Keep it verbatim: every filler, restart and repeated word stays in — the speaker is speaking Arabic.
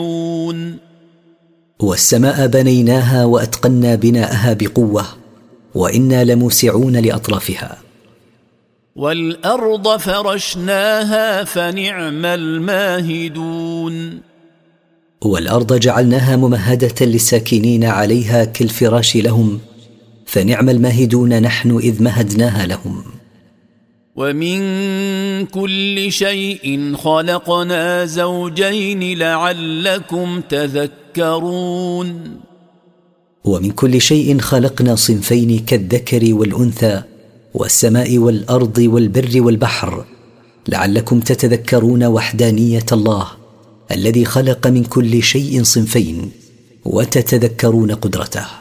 والسماء بنيناها وأتقنا بناءها بقوة وإنا لموسعون لأطرافها. والأرض فرشناها فنعم الماهدون. والأرض جعلناها ممهدة للساكنين عليها كالفراش لهم، فنعم الماهدون نحن إذ مهدناها لهم. ومن كل شيء خلقنا زوجين لعلكم تذكرون. ومن كل شيء خلقنا صنفين كالذكر والأنثى، والسماء والأرض والبر والبحر، لعلكم تتذكرون وحدانية الله الذي خلق من كل شيء صنفين وتتذكرون قدرته.